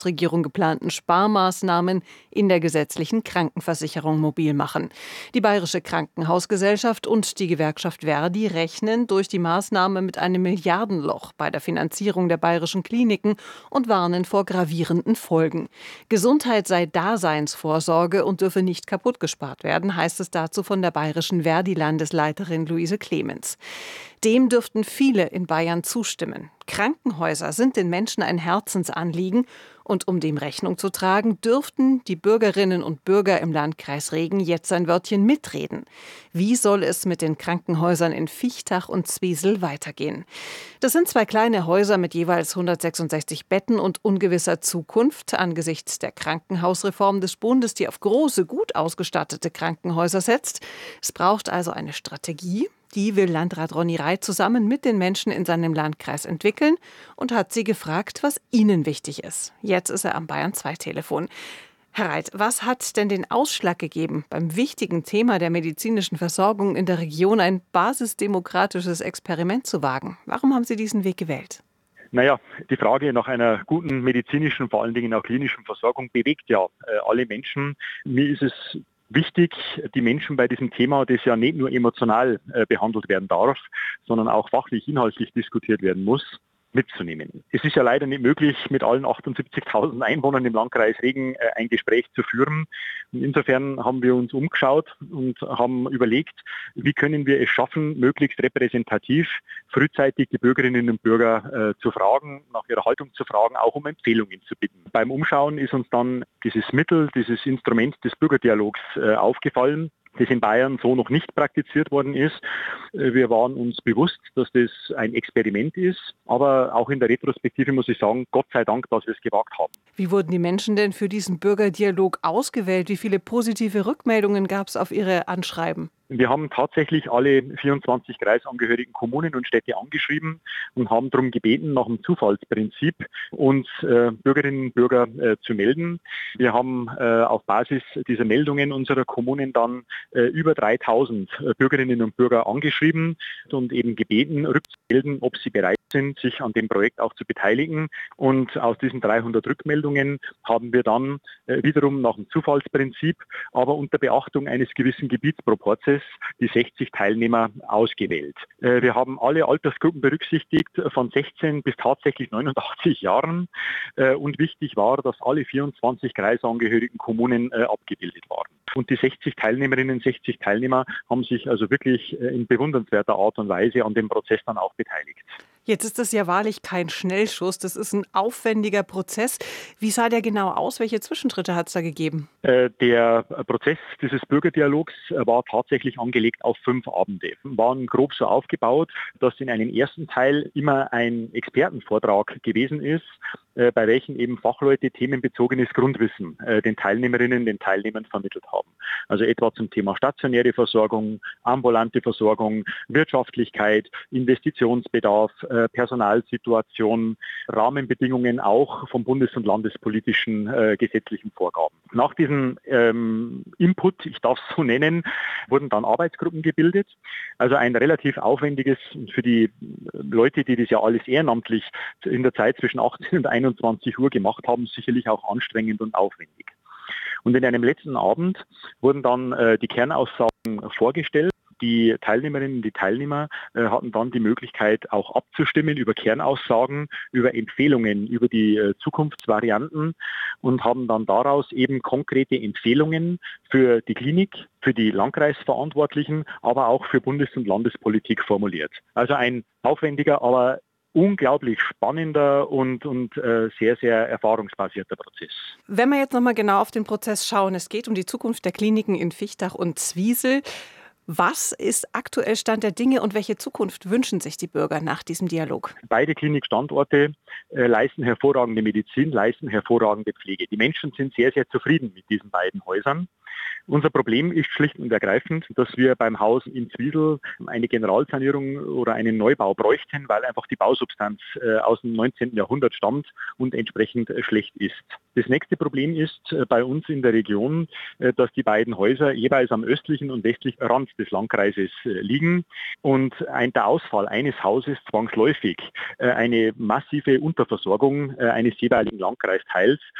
Regierung geplanten Sparmaßnahmen in der gesetzlichen Krankenversicherung mobil machen. Die Bayerische Krankenhausgesellschaft und die Gewerkschaft ver.di rechnen durch die Maßnahme mit einem Milliardenloch bei der Finanzierung der bayerischen Kliniken und warnen vor gravierenden Folgen. Gesundheit sei Daseinsvorsorge und dürfe nicht kaputtgespart werden, heißt es dazu von der bayerischen ver.di-Landesleiterin Luise Clemens. Dem dürften viele in Bayern zustimmen. Krankenhäuser sind den Menschen ein Herzensanliegen und um dem Rechnung zu tragen, dürften die Bürgerinnen und Bürger im Landkreis Regen jetzt ein Wörtchen mitreden. Wie soll es mit den Krankenhäusern in Vichtach und Zwiesel weitergehen? Das sind zwei kleine Häuser mit jeweils 166 Betten und ungewisser Zukunft angesichts der Krankenhausreform des Bundes, die auf große, gut ausgestattete Krankenhäuser setzt. Es braucht also eine Strategie. Die will Landrat Ronny Reit zusammen mit den Menschen in seinem Landkreis entwickeln und hat sie gefragt, was ihnen wichtig ist. Jetzt ist er am Bayern-2-Telefon. Herr Reit, was hat denn den Ausschlag gegeben, beim wichtigen Thema der medizinischen Versorgung in der Region ein basisdemokratisches Experiment zu wagen? Warum haben Sie diesen Weg gewählt? Naja, die Frage nach einer guten medizinischen, vor allen Dingen auch klinischen Versorgung bewegt ja alle Menschen. Mir ist es wichtig, die Menschen bei diesem Thema, das ja nicht nur emotional behandelt werden darf, sondern auch fachlich, inhaltlich diskutiert werden muss, mitzunehmen. Es ist ja leider nicht möglich, mit allen 78.000 Einwohnern im Landkreis Regen ein Gespräch zu führen. Und insofern haben wir uns umgeschaut und haben überlegt, wie können wir es schaffen, möglichst repräsentativ frühzeitig die Bürgerinnen und Bürger zu fragen, nach ihrer Haltung zu fragen, auch um Empfehlungen zu bitten. Beim Umschauen ist uns dann dieses Mittel, dieses Instrument des Bürgerdialogs aufgefallen, das in Bayern so noch nicht praktiziert worden ist. Wir waren uns bewusst, dass das ein Experiment ist, aber auch in der Retrospektive muss ich sagen, Gott sei Dank, dass wir es gewagt haben. Wie wurden die Menschen denn für diesen Bürgerdialog ausgewählt? Wie viele positive Rückmeldungen gab es auf Ihre Anschreiben? Wir haben tatsächlich alle 24 kreisangehörigen Kommunen und Städte angeschrieben und haben darum gebeten, nach dem Zufallsprinzip uns Bürgerinnen und Bürger zu melden. Wir haben auf Basis dieser Meldungen unserer Kommunen dann über 3000 Bürgerinnen und Bürger angeschrieben und eben gebeten, rückzumelden, ob sie bereit sind, sich an dem Projekt auch zu beteiligen. Und aus diesen 300 Rückmeldungen haben wir dann wiederum nach dem Zufallsprinzip, aber unter Beachtung eines gewissen Gebietsproporzes, die 60 Teilnehmer ausgewählt. Wir haben alle Altersgruppen berücksichtigt, von 16 bis tatsächlich 89 Jahren. Und wichtig war, dass alle 24 kreisangehörigen Kommunen abgebildet waren. Und die 60 Teilnehmerinnen, 60 Teilnehmer haben sich also wirklich in bewundernswerter Art und Weise an dem Prozess dann auch beteiligt. Jetzt ist das ja wahrlich kein Schnellschuss, das ist ein aufwendiger Prozess. Wie sah der genau aus? Welche Zwischenschritte hat es da gegeben? Der Prozess dieses Bürgerdialogs war tatsächlich angelegt auf 5 Abende. Waren grob so aufgebaut, dass in einem ersten Teil immer ein Expertenvortrag gewesen ist, bei welchem eben Fachleute themenbezogenes Grundwissen den Teilnehmerinnen, den Teilnehmern vermittelt haben. Also etwa zum Thema stationäre Versorgung, ambulante Versorgung, Wirtschaftlichkeit, Investitionsbedarf, Personalsituation, Rahmenbedingungen auch vom bundes- und landespolitischen gesetzlichen Vorgaben. Nach diesem Input, ich darf es so nennen, wurden dann Arbeitsgruppen gebildet. Also ein relativ aufwendiges, für die Leute, die das ja alles ehrenamtlich in der Zeit zwischen 18 und 21 Uhr gemacht haben, sicherlich auch anstrengend und aufwendig. Und in einem letzten Abend wurden dann die Kernaussagen vorgestellt. Die Teilnehmerinnen, die Teilnehmer hatten dann die Möglichkeit, auch abzustimmen über Kernaussagen, über Empfehlungen, über die Zukunftsvarianten und haben dann daraus eben konkrete Empfehlungen für die Klinik, für die Landkreisverantwortlichen, aber auch für Bundes- und Landespolitik formuliert. Also ein aufwendiger, aber unglaublich spannender und sehr, sehr erfahrungsbasierter Prozess. Wenn wir jetzt nochmal genau auf den Prozess schauen, es geht um die Zukunft der Kliniken in Vichtach und Zwiesel. Was ist aktuell Stand der Dinge und welche Zukunft wünschen sich die Bürger nach diesem Dialog? Beide Klinikstandorte leisten hervorragende Medizin, leisten hervorragende Pflege. Die Menschen sind sehr, sehr zufrieden mit diesen beiden Häusern. Unser Problem ist schlicht und ergreifend, dass wir beim Haus in Zwiesel eine Generalsanierung oder einen Neubau bräuchten, weil einfach die Bausubstanz aus dem 19. Jahrhundert stammt und entsprechend schlecht ist. Das nächste Problem ist bei uns in der Region, dass die beiden Häuser jeweils am östlichen und westlichen Rand des Landkreises liegen und der Ausfall eines Hauses zwangsläufig eine massive Unterversorgung eines jeweiligen Landkreisteils